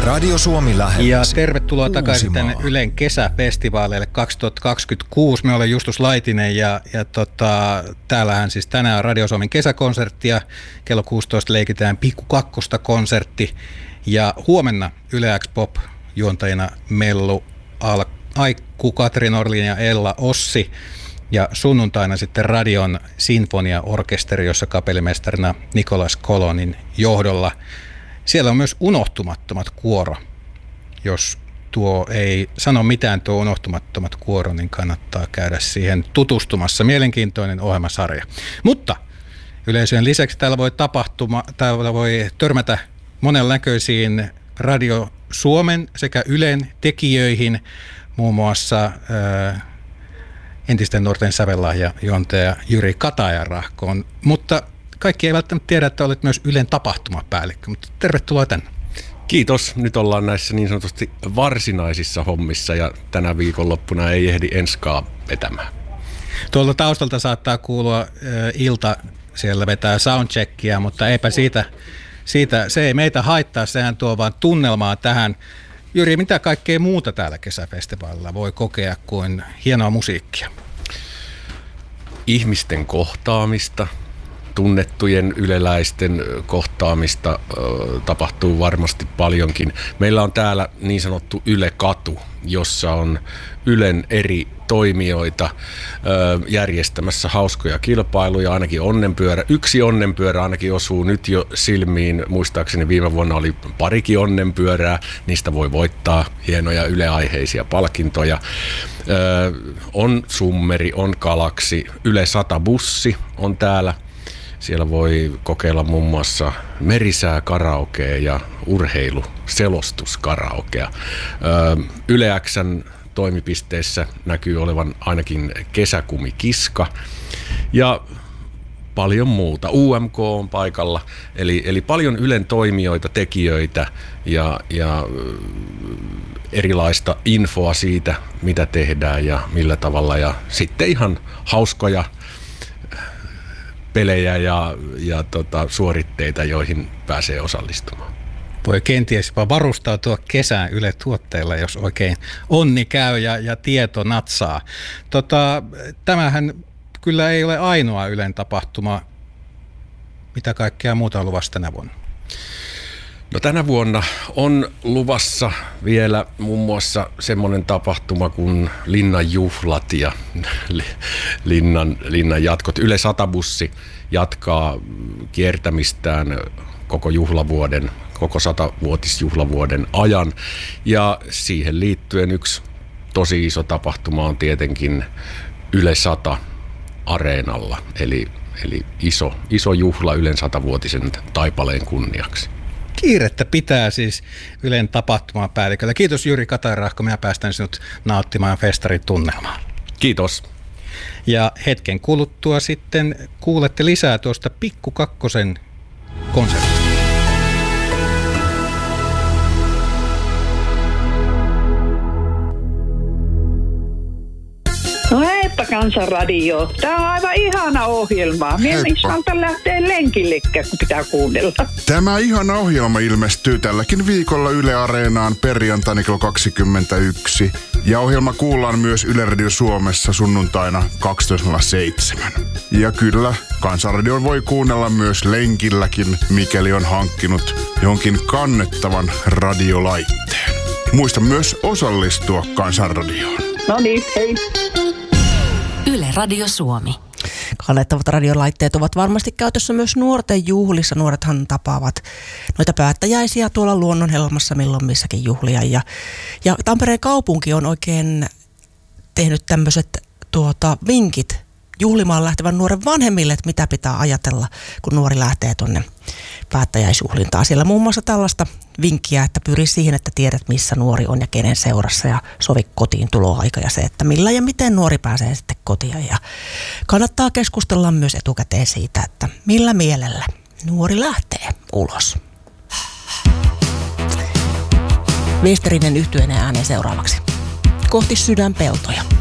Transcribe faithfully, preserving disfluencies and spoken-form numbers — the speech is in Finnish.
Radio Suomi lähellä. Ja tervetuloa takaisin tänne Ylen kesäfestivaaleille kaksituhattakaksikymmentäkuusi. Me olen Justus Laitinen ja, ja tota, täällähän siis tänään on Radio Suomen kesäkonsertti ja kello kuusitoista leikitään Pikku Kakkosta konsertti. Ja huomenna Yle X Pop juontajina Mellu, Al, Aikku, Katri Norlin ja Ella Ossi. Ja sunnuntaina sitten Radion sinfoniaorkesteri, jossa kapellimestarina Nicolas Colonin johdolla. Siellä on myös Unohtumattomat kuoro. Jos tuo ei sano mitään tuo Unohtumattomat kuoro, niin kannattaa käydä siihen tutustumassa. Mielenkiintoinen ohjelmasarja. Mutta yleisöjen lisäksi täällä voi tapahtuma, täällä voi törmätä monennäköisiin Radio Suomen sekä Ylen tekijöihin, muun muassa ää, entisten nuorten sävellahja juontaja Jyri Katajanrahkoon. Mutta kaikki ei välttämättä tiedä, että olet myös Ylen tapahtumapäällikkö, mutta tervetuloa tänne. Kiitos. Nyt ollaan näissä niin sanotusti varsinaisissa hommissa ja tänä viikonloppuna ei ehdi enskaan vetämään. Tuolta taustalta saattaa kuulua äh, ilta, siellä vetää soundcheckia, mutta eipä siitä, siitä, se ei meitä haittaa, sehän tuo vaan tunnelmaa tähän. Jyri, mitä kaikkea muuta täällä kesäfestivaalilla voi kokea kuin hienoa musiikkia? Ihmisten kohtaamista. Tunnettujen yleläisten kohtaamista ö, tapahtuu varmasti paljonkin. Meillä on täällä niin sanottu Yle-katu, jossa on Ylen eri toimijoita ö, järjestämässä hauskoja kilpailuja, ainakin onnenpyörä. Yksi onnenpyörä ainakin osuu nyt jo silmiin. Muistaakseni viime vuonna oli parikin onnenpyörää. Niistä voi voittaa hienoja Yle-aiheisia palkintoja. Ö, on Summeri, on Galaksi, Yle sata bussi on täällä. Siellä voi kokeilla muun muassa merisää karaokea ja urheiluselostus karaokea. Yle X:n toimipisteessä näkyy olevan ainakin kesäkumikiska ja paljon muuta. U M K on paikalla, eli, eli paljon Ylen toimijoita, tekijöitä ja, ja erilaista infoa siitä, mitä tehdään ja millä tavalla. Ja sitten ihan hauskoja pelejä ja, ja tota, suoritteita, joihin pääsee osallistumaan. Voi kenties jopa varustautua kesään Yle-tuotteilla, jos oikein onni käy ja, ja tieto natsaa. Tota, tämähän kyllä ei ole ainoa Ylen tapahtuma. Mitä kaikkea muuta on luvassa tänä vuonna? No tänä vuonna on luvassa vielä muun muassa semmoinen tapahtuma kuin Linnan juhlat ja Linnan, Linnan jatkot. Yle sata bussi jatkaa kiertämistään koko juhlavuoden, koko satavuotisjuhlavuoden ajan. Ja siihen liittyen yksi tosi iso tapahtuma on tietenkin Yle sata Areenalla, eli, eli iso, iso juhla Ylen satavuotisen taipaleen kunniaksi. Kiirettä pitää siis Ylen tapahtumapäälliköllä. Kiitos Jyri Katajanrahko, minä päästän sinut nauttimaan festarin tunnelmaa. Kiitos. Ja hetken kuluttua sitten kuulette lisää tuosta Pikku Kakkosen konsertista. No heippa Kansanradio. Tämä on aivan ihana ohjelma. Minä en malta lähteä lenkillekään, kun pitää kuunnella. Tämä ihana ohjelma ilmestyy tälläkin viikolla Yle Areenaan perjantaina kello kaksikymmentäyksi. Ja ohjelma kuullaan myös Yle Radio Suomessa sunnuntaina kaksitoista nolla seitsemän. Ja kyllä, Kansanradion voi kuunnella myös lenkilläkin, mikäli on hankkinut jonkin kannettavan radiolaitteen. Muista myös osallistua Kansanradioon. No niin, hei. Yle Radio Suomi. Kannettavat radiolaitteet ovat varmasti käytössä myös nuorten juhlissa. Nuorethan tapaavat noita päättäjäisiä tuolla luonnonhelmassa milloin missäkin juhlia. Ja, ja Tampereen kaupunki on oikein tehnyt tämmöiset tuota, vinkit juhlimaan lähtevän nuoren vanhemmille, että mitä pitää ajatella, kun nuori lähtee tuonne päättäjäisjuhlintaan. Siellä muun muassa tällaista vinkkiä, että pyri siihen, että tiedät, missä nuori on ja kenen seurassa ja sovi kotiin tuloaika ja se, että millä ja miten nuori pääsee sitten kotiin. Ja kannattaa keskustella myös etukäteen siitä, että millä mielellä nuori lähtee ulos. Westerinen yhtyeen ääneen seuraavaksi. Kohti sydänpeltoja.